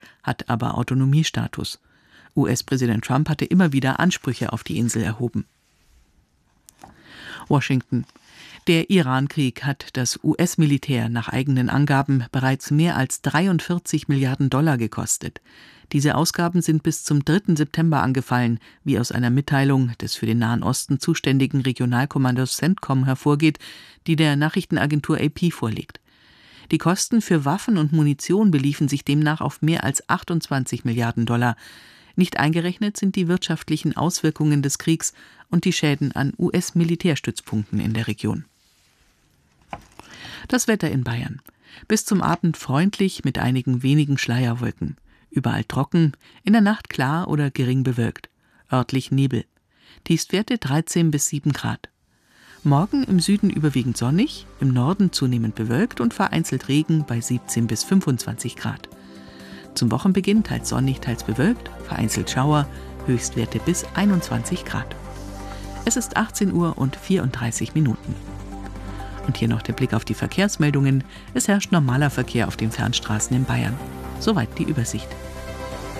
hat aber Autonomiestatus. US-Präsident Trump hatte immer wieder Ansprüche auf die Insel erhoben. Washington. Der Iran-Krieg hat das US-Militär nach eigenen Angaben bereits mehr als 43 Milliarden Dollar gekostet. Diese Ausgaben sind bis zum 3. September angefallen, wie aus einer Mitteilung des für den Nahen Osten zuständigen Regionalkommandos CENTCOM hervorgeht, die der Nachrichtenagentur AP vorliegt. Die Kosten für Waffen und Munition beliefen sich demnach auf mehr als 28 Milliarden Dollar. Nicht eingerechnet sind die wirtschaftlichen Auswirkungen des Kriegs und die Schäden an US-Militärstützpunkten in der Region. Das Wetter in Bayern. Bis zum Abend freundlich mit einigen wenigen Schleierwolken. Überall trocken, in der Nacht klar oder gering bewölkt. Örtlich Nebel. Tiefstwerte 13 bis 7 Grad. Morgen im Süden überwiegend sonnig, im Norden zunehmend bewölkt und vereinzelt Regen bei 17 bis 25 Grad. Zum Wochenbeginn teils sonnig, teils bewölkt, vereinzelt Schauer, Höchstwerte bis 21 Grad. Es ist 18 Uhr und 34 Minuten. Und hier noch der Blick auf die Verkehrsmeldungen. Es herrscht normaler Verkehr auf den Fernstraßen in Bayern. Soweit die Übersicht.